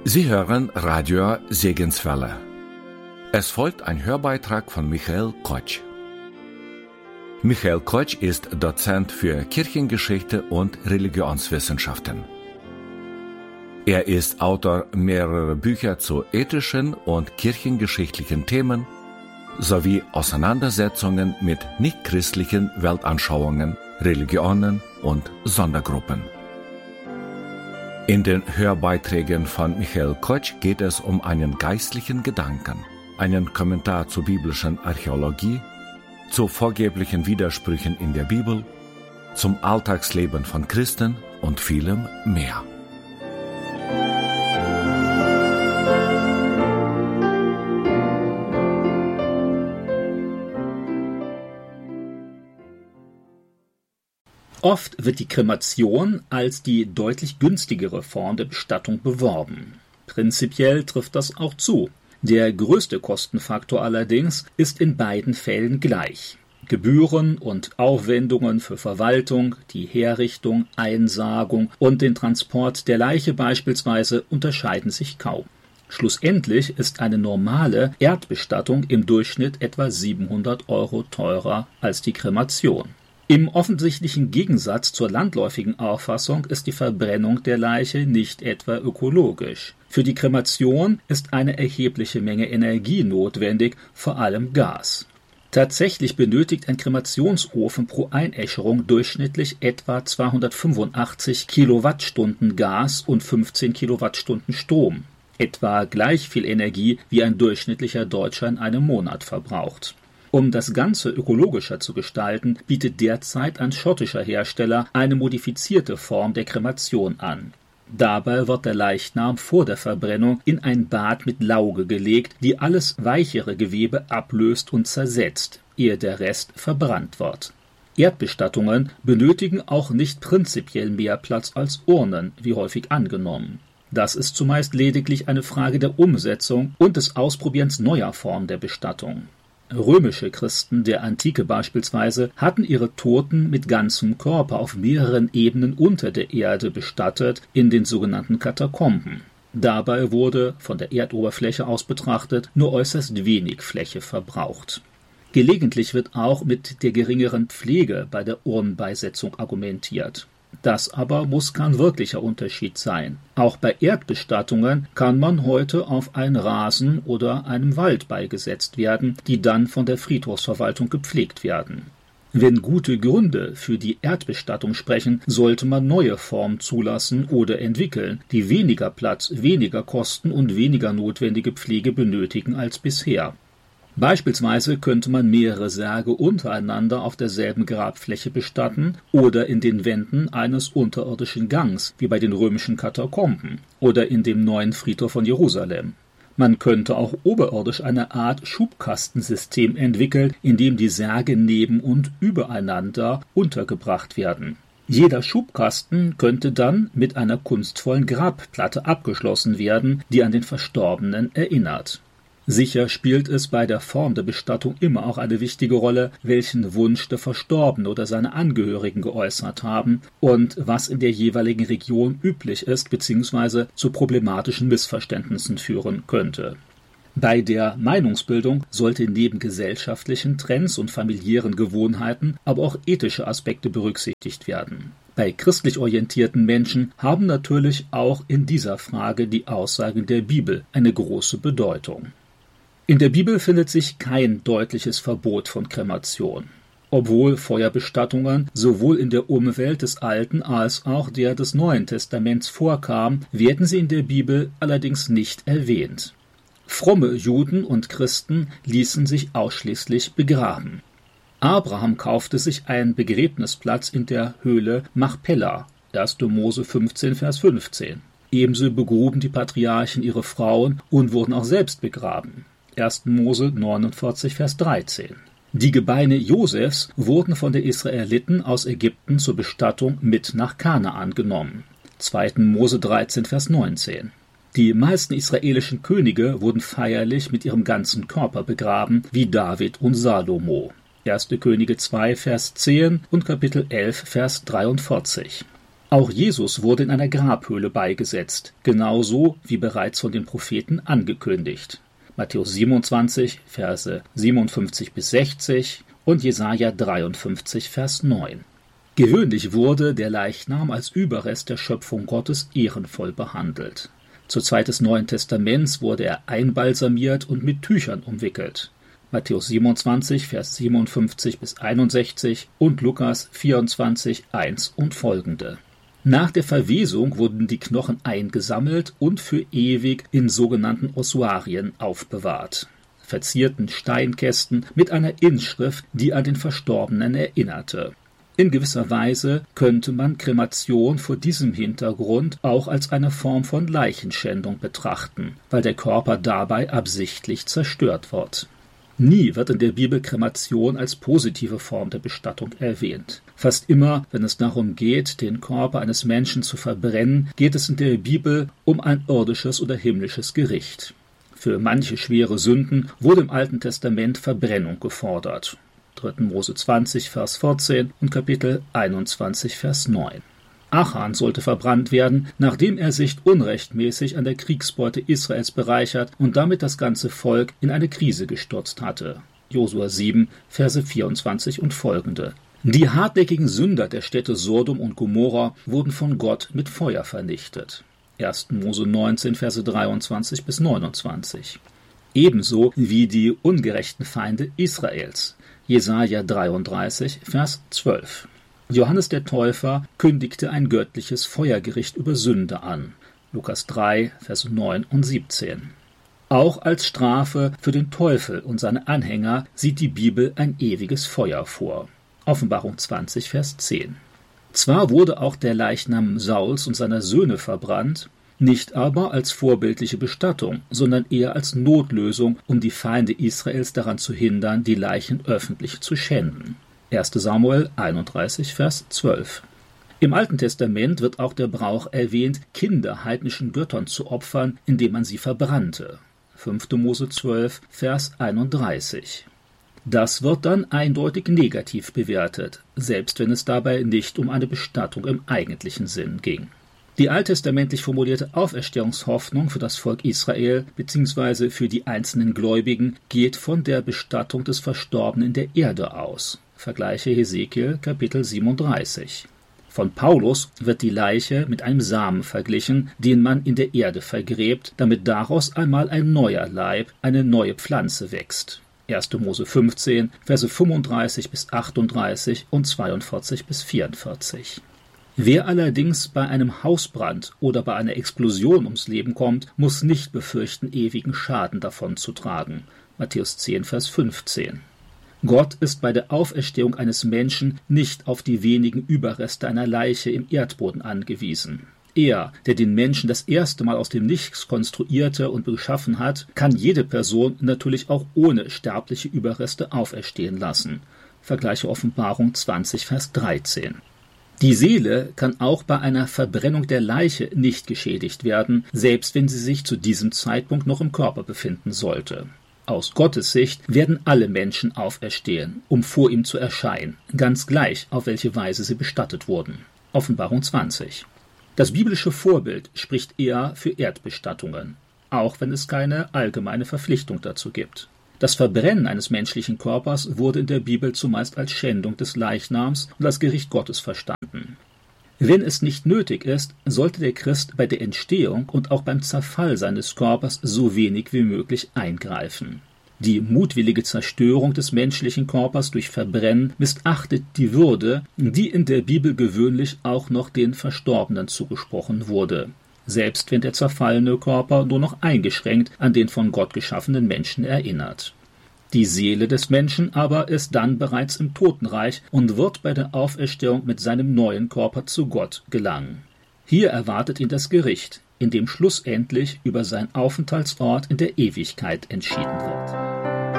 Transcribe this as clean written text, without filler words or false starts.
Sie hören Radio Segenswelle. Es folgt ein Hörbeitrag von Michael Kotsch. Michael Kotsch ist Dozent für Kirchengeschichte und Religionswissenschaften. Er ist Autor mehrerer Bücher zu ethischen und kirchengeschichtlichen Themen sowie Auseinandersetzungen mit nichtchristlichen Weltanschauungen, Religionen und Sondergruppen. In den Hörbeiträgen von Michael Kotsch geht es um einen geistlichen Gedanken, einen Kommentar zur biblischen Archäologie, zu vorgeblichen Widersprüchen in der Bibel, zum Alltagsleben von Christen und vielem mehr. Oft wird die Kremation als die deutlich günstigere Form der Bestattung beworben. Prinzipiell trifft das auch zu. Der größte Kostenfaktor allerdings ist in beiden Fällen gleich. Gebühren und Aufwendungen für Verwaltung, die Herrichtung, Einsagung und den Transport der Leiche beispielsweise unterscheiden sich kaum. Schlussendlich ist eine normale Erdbestattung im Durchschnitt etwa 700 € teurer als die Kremation. Im offensichtlichen Gegensatz zur landläufigen Auffassung ist die Verbrennung der Leiche nicht etwa ökologisch. Für die Kremation ist eine erhebliche Menge Energie notwendig, vor allem Gas. Tatsächlich benötigt ein Kremationsofen pro Einäscherung durchschnittlich etwa 285 Kilowattstunden Gas und 15 Kilowattstunden Strom. Etwa gleich viel Energie, wie ein durchschnittlicher Deutscher in einem Monat verbraucht. Um das Ganze ökologischer zu gestalten, bietet derzeit ein schottischer Hersteller eine modifizierte Form der Kremation an. Dabei wird der Leichnam vor der Verbrennung in ein Bad mit Lauge gelegt, die alles weichere Gewebe ablöst und zersetzt, ehe der Rest verbrannt wird. Erdbestattungen benötigen auch nicht prinzipiell mehr Platz als Urnen, wie häufig angenommen. Das ist zumeist lediglich eine Frage der Umsetzung und des Ausprobierens neuer Formen der Bestattung. Römische Christen der Antike beispielsweise hatten ihre Toten mit ganzem Körper auf mehreren Ebenen unter der Erde bestattet, in den sogenannten Katakomben. Dabei wurde, von der Erdoberfläche aus betrachtet, nur äußerst wenig Fläche verbraucht. Gelegentlich wird auch mit der geringeren Pflege bei der Urnenbeisetzung argumentiert. Das aber muss kein wirklicher Unterschied sein. Auch bei Erdbestattungen kann man heute auf einen Rasen oder einem Wald beigesetzt werden, die dann von der Friedhofsverwaltung gepflegt werden. Wenn gute Gründe für die Erdbestattung sprechen, sollte man neue Formen zulassen oder entwickeln, die weniger Platz, weniger Kosten und weniger notwendige Pflege benötigen als bisher. Beispielsweise könnte man mehrere Särge untereinander auf derselben Grabfläche bestatten oder in den Wänden eines unterirdischen Gangs, wie bei den römischen Katakomben, oder in dem neuen Friedhof von Jerusalem. Man könnte auch oberirdisch eine Art Schubkastensystem entwickeln, in dem die Särge neben und übereinander untergebracht werden. Jeder Schubkasten könnte dann mit einer kunstvollen Grabplatte abgeschlossen werden, die an den Verstorbenen erinnert. Sicher spielt es bei der Form der Bestattung immer auch eine wichtige Rolle, welchen Wunsch der Verstorbene oder seine Angehörigen geäußert haben und was in der jeweiligen Region üblich ist bzw. zu problematischen Missverständnissen führen könnte. Bei der Meinungsbildung sollte neben gesellschaftlichen Trends und familiären Gewohnheiten aber auch ethische Aspekte berücksichtigt werden. Bei christlich orientierten Menschen haben natürlich auch in dieser Frage die Aussagen der Bibel eine große Bedeutung. In der Bibel findet sich kein deutliches Verbot von Kremation. Obwohl Feuerbestattungen sowohl in der Umwelt des Alten als auch der des Neuen Testaments vorkamen, werden sie in der Bibel allerdings nicht erwähnt. Fromme Juden und Christen ließen sich ausschließlich begraben. Abraham kaufte sich einen Begräbnisplatz in der Höhle Machpelah, 1. Mose 15, Vers 15. Ebenso begruben die Patriarchen ihre Frauen und wurden auch selbst begraben. 1. Mose 49, Vers 13. Die Gebeine Josefs wurden von den Israeliten aus Ägypten zur Bestattung mit nach Kanaan genommen. 2. Mose 13, Vers 19. Die meisten israelischen Könige wurden feierlich mit ihrem ganzen Körper begraben, wie David und Salomo. 1. Könige 2, Vers 10 und Kapitel 11, Vers 43. Auch Jesus wurde in einer Grabhöhle beigesetzt, genauso wie bereits von den Propheten angekündigt. Matthäus 27, Verse 57 bis 60 und Jesaja 53, Vers 9. Gewöhnlich wurde der Leichnam als Überrest der Schöpfung Gottes ehrenvoll behandelt. Zur Zeit des Neuen Testaments wurde er einbalsamiert und mit Tüchern umwickelt. Matthäus 27, Vers 57 bis 61 und Lukas 24, 1 und folgende. Nach der Verwesung wurden die Knochen eingesammelt und für ewig in sogenannten Ossuarien aufbewahrt, verzierten Steinkästen mit einer Inschrift, die an den Verstorbenen erinnerte. In gewisser Weise könnte man Kremation vor diesem Hintergrund auch als eine Form von Leichenschändung betrachten, weil der Körper dabei absichtlich zerstört wird. Nie wird in der Bibel Kremation als positive Form der Bestattung erwähnt. Fast immer, wenn es darum geht, den Körper eines Menschen zu verbrennen, geht es in der Bibel um ein irdisches oder himmlisches Gericht. Für manche schwere Sünden wurde im Alten Testament Verbrennung gefordert. 3. Mose 20, Vers 14 und Kapitel 21, Vers 9. Achan sollte verbrannt werden, nachdem er sich unrechtmäßig an der Kriegsbeute Israels bereichert und damit das ganze Volk in eine Krise gestürzt hatte. Josua 7, Verse 24 und folgende. Die hartnäckigen Sünder der Städte Sodom und Gomorra wurden von Gott mit Feuer vernichtet. 1. Mose 19, Verse 23 bis 29. Ebenso wie die ungerechten Feinde Israels. Jesaja 33, Vers 12. Johannes der Täufer kündigte ein göttliches Feuergericht über Sünde an. Lukas 3, Vers 9 und 17. Auch als Strafe für den Teufel und seine Anhänger sieht die Bibel ein ewiges Feuer vor. Offenbarung 20, Vers 10. Zwar wurde auch der Leichnam Sauls und seiner Söhne verbrannt, nicht aber als vorbildliche Bestattung, sondern eher als Notlösung, um die Feinde Israels daran zu hindern, die Leichen öffentlich zu schänden. 1. Samuel 31, Vers 12. Im Alten Testament wird auch der Brauch erwähnt, Kinder heidnischen Göttern zu opfern, indem man sie verbrannte. 5. Mose 12, Vers 31. Das wird dann eindeutig negativ bewertet, selbst wenn es dabei nicht um eine Bestattung im eigentlichen Sinn ging. Die alttestamentlich formulierte Auferstehungshoffnung für das Volk Israel bzw. für die einzelnen Gläubigen geht von der Bestattung des Verstorbenen in der Erde aus. Vergleiche Hesekiel, Kapitel 37. Von Paulus wird die Leiche mit einem Samen verglichen, den man in der Erde vergräbt, damit daraus einmal ein neuer Leib, eine neue Pflanze wächst. 1. Mose 15, Verse 35 bis 38 und 42 bis 44. Wer allerdings bei einem Hausbrand oder bei einer Explosion ums Leben kommt, muss nicht befürchten, ewigen Schaden davon zu tragen. Matthäus 10, Vers 15. Gott ist bei der Auferstehung eines Menschen nicht auf die wenigen Überreste einer Leiche im Erdboden angewiesen. Er, der den Menschen das erste Mal aus dem Nichts konstruierte und geschaffen hat, kann jede Person natürlich auch ohne sterbliche Überreste auferstehen lassen. Vergleiche Offenbarung 20, Vers 13. Die Seele kann auch bei einer Verbrennung der Leiche nicht geschädigt werden, selbst wenn sie sich zu diesem Zeitpunkt noch im Körper befinden sollte. Aus Gottes Sicht werden alle Menschen auferstehen, um vor ihm zu erscheinen, ganz gleich, auf welche Weise sie bestattet wurden. Offenbarung 20. Das biblische Vorbild spricht eher für Erdbestattungen, auch wenn es keine allgemeine Verpflichtung dazu gibt. Das Verbrennen eines menschlichen Körpers wurde in der Bibel zumeist als Schändung des Leichnams und als Gericht Gottes verstanden. Wenn es nicht nötig ist, sollte der Christ bei der Entstehung und auch beim Zerfall seines Körpers so wenig wie möglich eingreifen. Die mutwillige Zerstörung des menschlichen Körpers durch Verbrennen missachtet die Würde, die in der Bibel gewöhnlich auch noch den Verstorbenen zugesprochen wurde, selbst wenn der zerfallene Körper nur noch eingeschränkt an den von Gott geschaffenen Menschen erinnert. Die Seele des Menschen aber ist dann bereits im Totenreich und wird bei der Auferstehung mit seinem neuen Körper zu Gott gelangen. Hier erwartet ihn das Gericht, in dem schlussendlich über seinen Aufenthaltsort in der Ewigkeit entschieden wird.